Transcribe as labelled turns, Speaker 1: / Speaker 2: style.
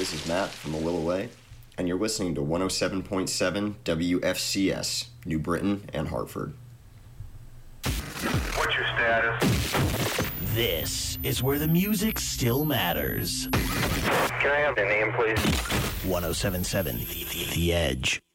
Speaker 1: This is Matt from A Will Away, and you're listening to 107.7 WFCS, New Britain and Hartford.
Speaker 2: What's your status?
Speaker 3: This is where the music still matters.
Speaker 2: Can I have the name, please?
Speaker 3: 107.7 The Edge.